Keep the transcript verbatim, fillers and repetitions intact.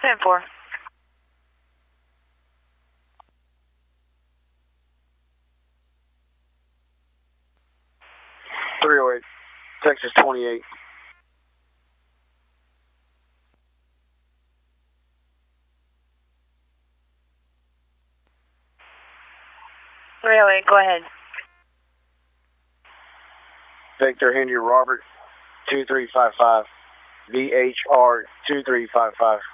ten four. three oh eight, Texas twenty-eight. three oh eight, go ahead. Victor Henry Robert, two three five five. V H R two three five five.